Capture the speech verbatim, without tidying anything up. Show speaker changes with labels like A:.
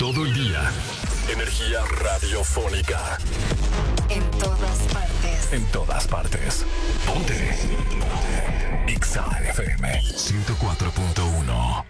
A: todo el día. Energía radiofónica.
B: En todas partes.
A: En todas partes. Ponte. Ponte. X A F M ciento cuatro punto uno.